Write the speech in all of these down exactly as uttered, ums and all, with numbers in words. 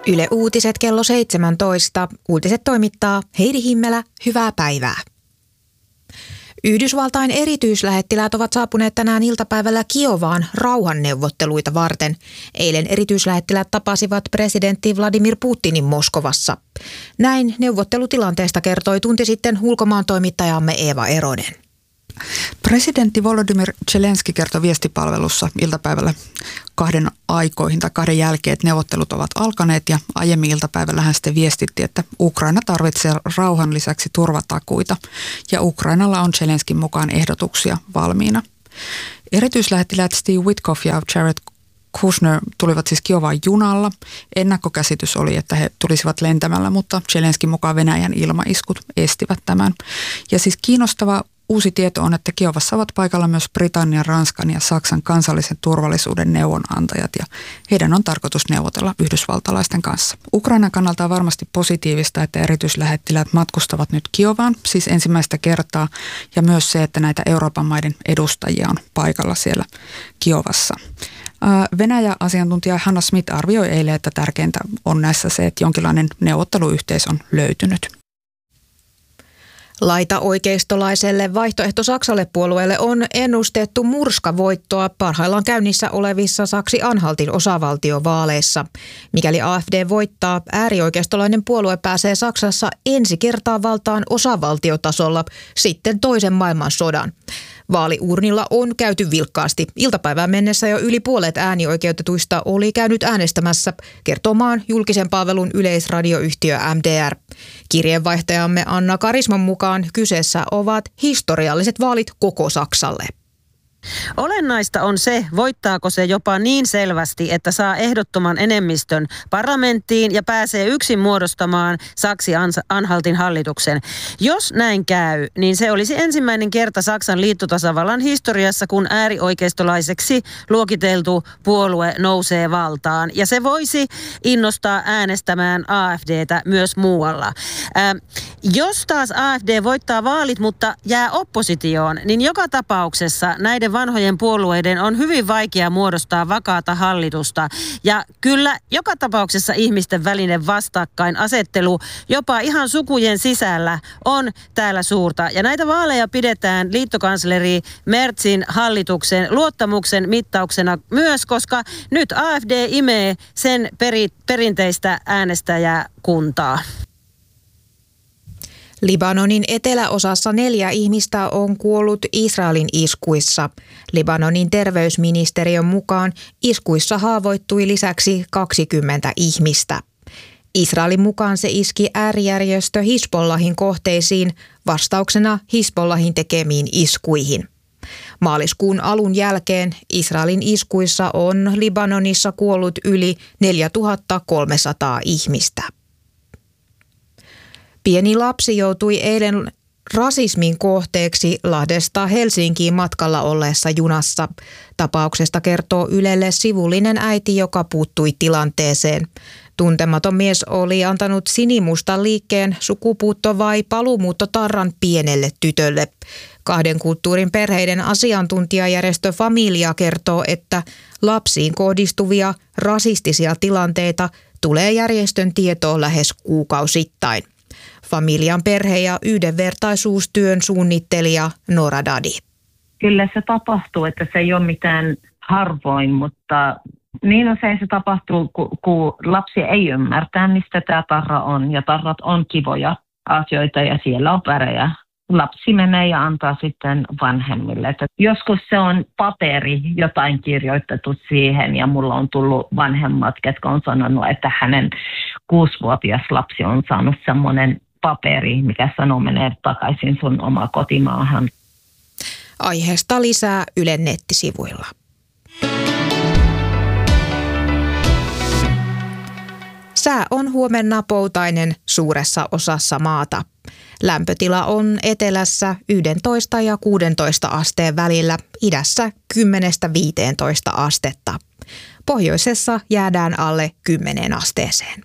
Yle Uutiset kello seitsemäntoista. Uutiset toimittaa Heidi Himmelä. Hyvää päivää. Yhdysvaltain erityislähettiläät ovat saapuneet tänään iltapäivällä Kiovaan rauhanneuvotteluita varten. Eilen erityislähettiläät tapasivat presidentti Vladimir Putinin Moskovassa. Näin neuvottelutilanteesta kertoi tunti sitten ulkomaantoimittajamme Eeva Eronen. Presidentti Volodymyr Zelenski kertoi viestipalvelussa iltapäivällä kahden aikoihin tai kahden jälkeen, että neuvottelut ovat alkaneet, ja aiemmin iltapäivällä hän sitten viestitti, että Ukraina tarvitsee rauhan lisäksi turvatakuita ja Ukrainalla on Zelenskin mukaan ehdotuksia valmiina. Erityislähettiläät Steve Witkoff ja Jared Kushner tulivat siis Kiovaan junalla. Ennakkokäsitys oli, että he tulisivat lentämällä, mutta Zelenskin mukaan Venäjän ilmaiskut estivät tämän. Ja siis kiinnostava uusi tieto on, että Kiovassa ovat paikalla myös Britannian, Ranskan ja Saksan kansallisen turvallisuuden neuvonantajat, ja heidän on tarkoitus neuvotella yhdysvaltalaisten kanssa. Ukrainan kannalta on varmasti positiivista, että erityislähettiläät matkustavat nyt Kiovaan, siis ensimmäistä kertaa, ja myös se, että näitä Euroopan maiden edustajia on paikalla siellä Kiovassa. Venäjä-asiantuntija Hanna Smith arvioi eilen, että tärkeintä on näissä se, että jonkinlainen neuvotteluyhteys on löytynyt. Laita-oikeistolaiselle Vaihtoehto Saksalle -puolueelle on ennustettu murskavoittoa parhaillaan käynnissä olevissa Saksi-Anhaltin osavaltiovaaleissa. Mikäli A F D voittaa, äärioikeistolainen puolue pääsee Saksassa ensi kertaa valtaan osavaltiotasolla sitten toisen maailmansodan. Vaaliurnilla on käyty vilkkaasti. Iltapäivään mennessä jo yli puolet äänioikeutetuista oli käynyt äänestämässä, kertoo maan julkisen palvelun yleisradioyhtiö M D R. Kirjeenvaihtajamme Anna Karisman mukaan kyseessä ovat historialliset vaalit koko Saksalle. Olennaista on se, voittaako se jopa niin selvästi, että saa ehdottoman enemmistön parlamenttiin ja pääsee yksin muodostamaan Saksi-Anhaltin hallituksen. Jos näin käy, niin se olisi ensimmäinen kerta Saksan liittotasavallan historiassa, kun äärioikeistolaiseksi luokiteltu puolue nousee valtaan. Ja se voisi innostaa äänestämään A F D:tä myös muualla. Ää, jos taas A F D voittaa vaalit, mutta jää oppositioon, niin joka tapauksessa näiden vanhojen puolueiden on hyvin vaikea muodostaa vakaata hallitusta. Ja kyllä joka tapauksessa ihmisten välinen vastakkainasettelu jopa ihan sukujen sisällä on täällä suurta. Ja näitä vaaleja pidetään liittokansleri Merzin hallituksen luottamuksen mittauksena myös, koska nyt A F D imee sen peri, perinteistä äänestäjäkuntaa. Libanonin eteläosassa neljä ihmistä on kuollut Israelin iskuissa. Libanonin terveysministeriön mukaan iskuissa haavoittui lisäksi kaksikymmentä ihmistä. Israelin mukaan se iski äärijärjestö Hizbollahin kohteisiin vastauksena Hizbollahin tekemiin iskuihin. Maaliskuun alun jälkeen Israelin iskuissa on Libanonissa kuollut yli neljätuhatta kolmesataa ihmistä. Pieni lapsi joutui eilen rasismin kohteeksi Lahdesta Helsinkiin matkalla olleessa junassa. Tapauksesta kertoo Ylelle sivullinen äiti, joka puuttui tilanteeseen. Tuntematon mies oli antanut sinimustan liikkeen sukupuutto- vai paluumuuttotarran pienelle tytölle. Kahden kulttuurin perheiden asiantuntijajärjestö Familia kertoo, että lapsiin kohdistuvia rasistisia tilanteita tulee järjestön tietoon lähes kuukausittain. Familian perhe- ja yhdenvertaisuustyön suunnittelija Nora Dadi. Kyllä se tapahtuu, että se ei ole mitään harvoin, mutta niin usein se tapahtuu, kun, kun lapsi ei ymmärtää, mistä tämä tarra on. Ja tarrat on kivoja asioita ja siellä on värejä. Lapsi menee ja antaa sitten vanhemmille. Että joskus se on paperi, jotain kirjoitettu siihen, ja mulla on tullut vanhemmat, ketkä on sanonut, että hänen kuusivuotias lapsi on saanut semmoinen paperi, mikä sanoo menee takaisin sun oma kotimaahan. Aiheesta lisää Ylen nettisivuilla. Sää on huomenna poutainen suuressa osassa maata. Lämpötila on etelässä yksitoista ja kuusitoista asteen välillä, idässä kymmenestä viiteentoista astetta. Pohjoisessa jäädään alle kymmeneen asteeseen.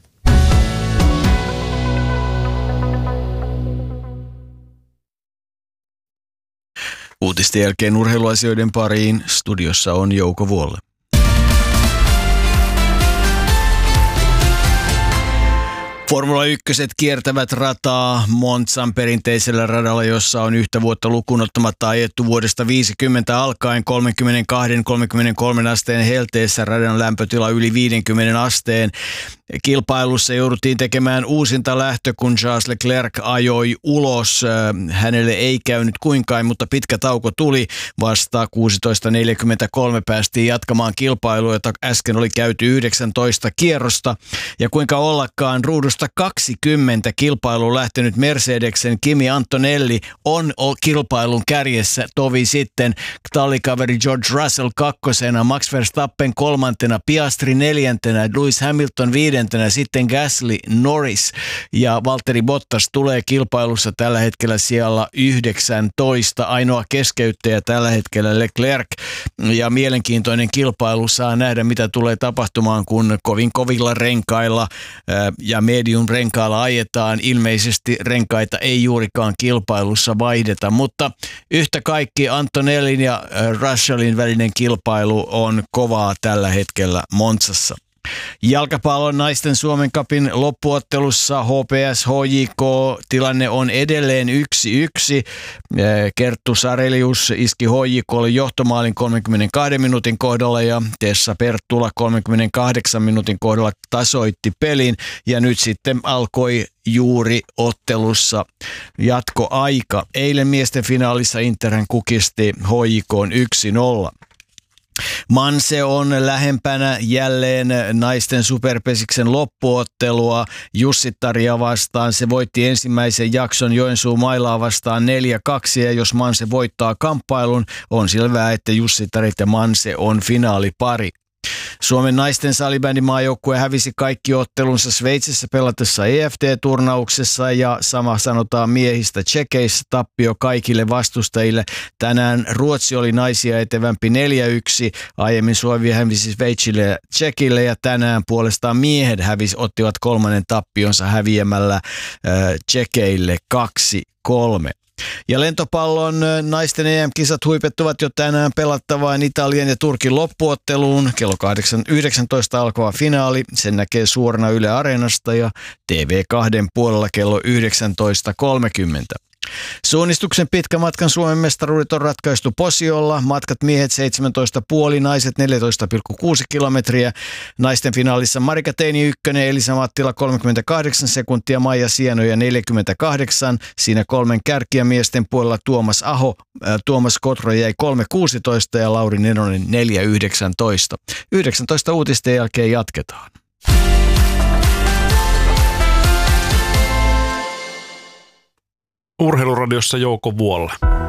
Uutisten jälkeen urheiluasioiden pariin studiossa on Jouko Vuolle. Formula ykköset kiertävät rataa Monzan perinteisellä radalla, jossa on yhtä vuotta lukuun ottamatta ajettu vuodesta viisikymmentä alkaen kolmekymmentäkaksi kolmekymmentäkolme asteen helteessä, radan lämpötila yli viisikymmentä asteen. Kilpailussa jouduttiin tekemään uusinta lähtö, kun Charles Leclerc ajoi ulos. Hänelle ei käynyt kuinkaan, mutta pitkä tauko tuli. Vasta kuusitoista neljäkymmentäkolme päästiin jatkamaan kilpailua, jota äsken oli käyty yhdeksäntoista kierrosta. Ja kuinka ollakaan ruudusta kaksikymmentä kilpailuun lähtenyt Mercedesen Kimi Antonelli on kilpailun kärjessä. Tovi sitten tallikaveri George Russell kakkosena, Max Verstappen kolmantena, Piastri neljäntenä, Lewis Hamilton viidentenä, sitten Gasly, Norris ja Valtteri Bottas tulee kilpailussa tällä hetkellä siellä yhdeksäntoista. Ainoa keskeyttäjä tällä hetkellä Leclerc, ja mielenkiintoinen kilpailu, saa nähdä mitä tulee tapahtumaan, kun kovin kovilla renkailla ja medium renkailla ajetaan. Ilmeisesti renkaita ei juurikaan kilpailussa vaihdeta, mutta yhtä kaikki Antonellin ja Russellin välinen kilpailu on kovaa tällä hetkellä Monzassa. Jalkapallon naisten Suomen Cupin loppuottelussa H P S H J K tilanne on edelleen yksi yksi. Kerttu Sarelius iski H J K:lle johtomaalin kolmenkymmenenkahden minuutin kohdalla ja Tessa Perttula kolmenkymmenenkahdeksan minuutin kohdalla tasoitti pelin, ja nyt sitten alkoi juuri ottelussa jatkoaika. Eilen miesten finaalissa Interhän kukisti H J K:n yksi nolla. Manse on lähempänä jälleen naisten superpesiksen loppuottelua Jussittaria vastaan. Se voitti ensimmäisen jakson Joensuu Mailaa vastaan neljä kaksi, ja jos Manse voittaa kamppailun, on selvää, että Jussittarit ja Manse on finaalipari. Suomen naisten salibändimaajoukkue hävisi kaikki ottelunsa Sveitsissä pelatessa E F T-turnauksessa, ja sama sanotaan miehistä Tšekeissä, tappio kaikille vastustajille. Tänään Ruotsi oli naisia etevämpi neljä yksi, aiemmin Suomi hävisi Sveitsille ja Tšekille, ja tänään puolestaan miehet hävisi, ottivat kolmannen tappionsa häviämällä äh, Tšekeille kaksi kolme. Ja lentopallon naisten E M-kisat huipettuvat jo tänään pelattavaan Italian ja Turkin loppuotteluun. Kello kahdeksan yhdeksäntoista alkava finaali. Sen näkee suorana Yle Areenasta ja T V kaksi puolella kello yhdeksäntoista kolmekymmentä. Suunnistuksen pitkän matkan Suomen mestaruudet on ratkaistu Posiolla. Matkat miehet seitsemäntoista pilkku viisi, naiset neljätoista pilkku kuusi kilometriä. Naisten finaalissa Marika Teini ykkönen, Elisa Mattila kolmekymmentäkahdeksan sekuntia, Maija Sienoja neljäkymmentäkahdeksan. Siinä kolmen kärkiä miesten puolella Tuomas Aho, äh, Tuomas Kotro jäi kolme kuusitoista ja Lauri Nenonen neljä yhdeksäntoista. yhdeksäntoista uutisten jälkeen jatketaan. Urheiluradiossa Jouko Vuolla.